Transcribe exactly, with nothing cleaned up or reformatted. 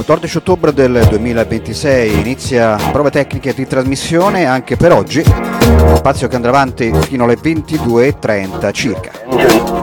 quattordici ottobre del duemilaventisei inizia prove tecniche di trasmissione anche per oggi, spazio che andrà avanti fino alle ventidue e trenta circa.